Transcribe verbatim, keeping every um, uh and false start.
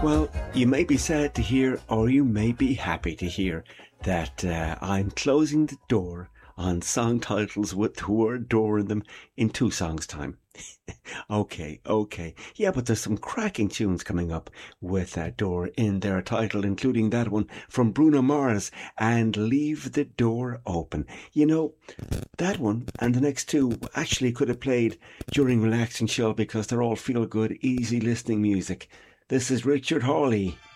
Well, you may be sad to hear, or you may be happy to hear, that uh, I'm closing the door on song titles with the word door in them in two songs' time. okay, okay. Yeah, but there's some cracking tunes coming up with that door in their title, including that one from Bruno Mars, and Leave the Door Open. You know, that one and the next two actually could have played during Relaxing Show because they're all feel-good, easy listening music. This is Richard Hawley.